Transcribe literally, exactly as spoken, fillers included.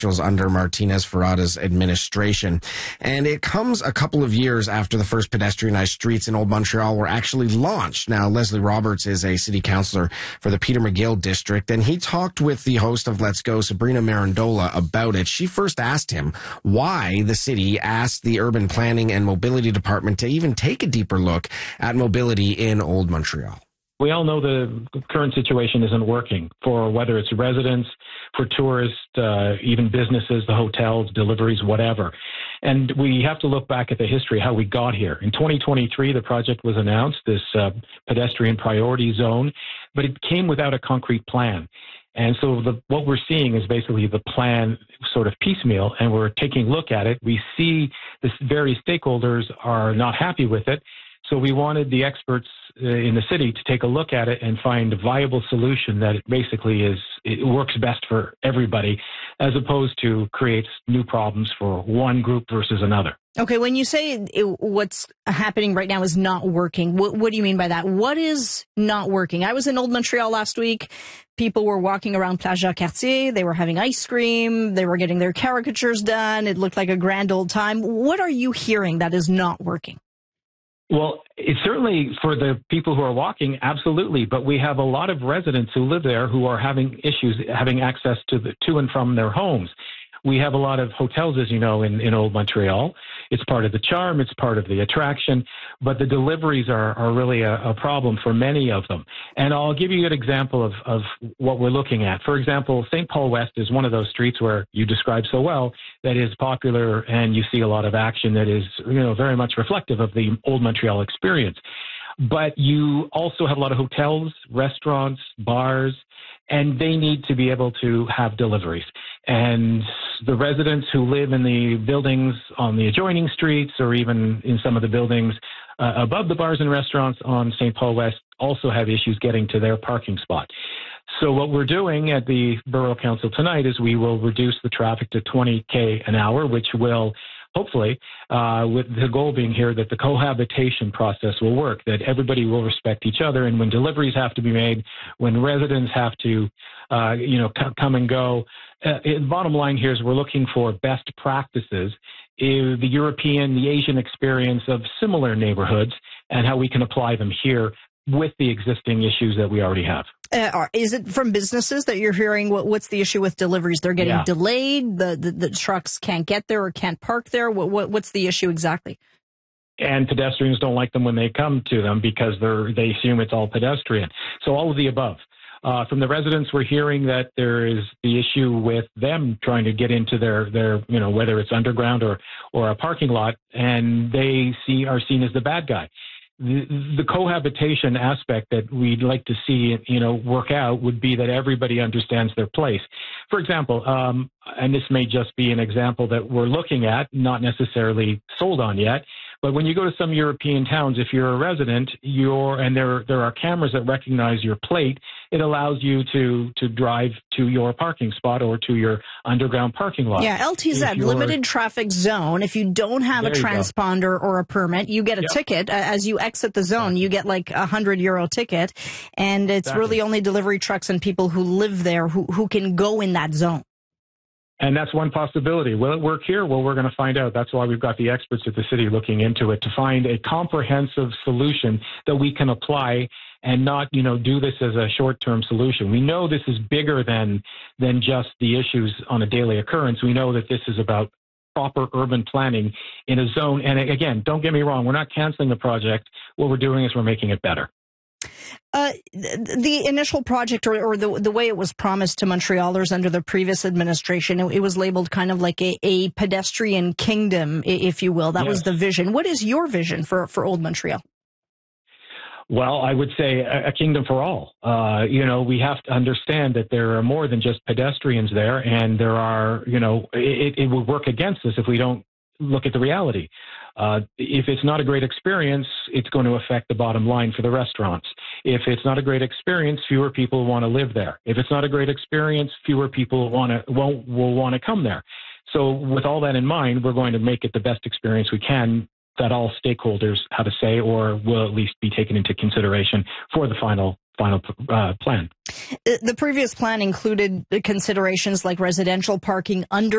under Martinez Ferrada's administration. And it comes a couple of years after the first pedestrianized streets in Old Montreal were actually launched. Now, Leslie Roberts is a city councillor for the Peter McGill district, and he talked with the host of Let's Go, Sabrina Marandola, about it. She first asked him why the city asked the Urban Planning and Mobility Department to even take a deeper look at mobility in Old Montreal. We all know the current situation isn't working for whether it's residents, for tourists, uh, even businesses, the hotels, deliveries, whatever. And we have to look back at the history, how we got here. In twenty twenty-three, the project was announced, this uh, pedestrian priority zone, but it came without a concrete plan. And so the, what we're seeing is basically the plan sort of piecemeal, and we're taking a look at it. We see the various stakeholders are not happy with it. So we wanted the experts uh, in the city to take a look at it and find a viable solution that it basically is, it works best for everybody, as opposed to creates new problems for one group versus another. Okay, when you say it, what's happening right now is not working, what, what do you mean by that? What is not working? I was in Old Montreal last week. People were walking around Place Jacques-Cartier. They were having ice cream. They were getting their caricatures done. It looked like a grand old time. What are you hearing that is not working? Well, it's certainly for the people who are walking, absolutely. But we have a lot of residents who live there who are having issues having access to the, to and from their homes. We have a lot of hotels, as you know, in, in Old Montreal. It's part of the charm. It's part of the attraction. But the deliveries are, are really a, a problem for many of them. And I'll give you an example of, of what we're looking at. For example, Saint Paul West is one of those streets where you described so well that is popular, and you see a lot of action that is, you know, very much reflective of the Old Montreal experience. But you also have a lot of hotels, restaurants, bars, and they need to be able to have deliveries. And the residents who live in the buildings on the adjoining streets, or even in some of the buildings uh, above the bars and restaurants on Saint Paul West, also have issues getting to their parking spot. So what we're doing at the Borough Council tonight is we will reduce the traffic to twenty K an hour, which will hopefully, uh, with the goal being here that the cohabitation process will work, that everybody will respect each other. And when deliveries have to be made, when residents have to, uh, you know, c- come and go, uh, it, bottom line here is we're looking for best practices, uh, the European, the Asian experience of similar neighborhoods, and how we can apply them here with the existing issues that we already have. Uh, is it from businesses that you're hearing? What, what's the issue with deliveries? They're getting yeah. delayed. The, the the trucks can't get there or can't park there. What, what what's the issue exactly? And pedestrians don't like them when they come to them because they're they assume it's all pedestrian. So all of the above. Uh, from the residents, we're hearing that there is the issue with them trying to get into their, their you know, whether it's underground or, or a parking lot, and they see are seen as the bad guy. The, the cohabitation aspect that we'd like to see, you know, work out would be that everybody understands their place. For example, um, and this may just be an example that we're looking at, not necessarily sold on yet, but when you go to some European towns, if you're a resident, you're, and there there are cameras that recognize your plate, it allows you to to drive to your parking spot or to your underground parking lot. Yeah, L T Z, limited traffic zone. If you don't have a transponder or a permit, you get a yep. ticket. Uh, as you exit the zone, you get like a hundred euro ticket, and it's exactly. really only delivery trucks and people who live there who who can go in that zone. And that's one possibility. Will it work here? Well, we're going to find out. That's why we've got the experts at the city looking into it to find a comprehensive solution that we can apply and not, you know, do this as a short-term solution. We know this is bigger than than just the issues on a daily occurrence. We know that this is about proper urban planning in a zone. And again, don't get me wrong, we're not canceling the project. What we're doing is we're making it better. Uh, the initial project, or, or the the way it was promised to Montrealers under the previous administration, it, it was labeled kind of like a, a pedestrian kingdom, if you will. That yes. was the vision. What is your vision for, for Old Montreal? Well, I would say a, a kingdom for all. Uh, you know, we have to understand that there are more than just pedestrians there, and there are, you know, it, it will work against us if we don't look at the reality. Uh, if it's not a great experience, it's going to affect the bottom line for the restaurants. If it's not a great experience, fewer people want to live there. If it's not a great experience, fewer people want to won't will want to come there. So with all that in mind, we're going to make it the best experience we can that all stakeholders have a say, or will at least be taken into consideration for the final final uh, plan. The previous plan included considerations like residential parking under